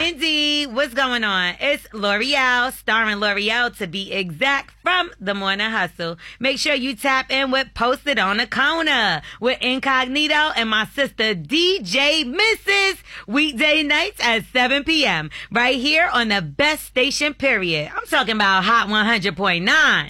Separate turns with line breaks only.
Indeed, what's going on? It's L'Oreal, starring L'Oreal to be exact, from The Morning Hustle. Make sure you tap in with Posted on the Corner with Incognito and my sister DJ Mrs. Weekday nights at 7 p.m. right here on the best station, period. I'm talking about Hot 100.9.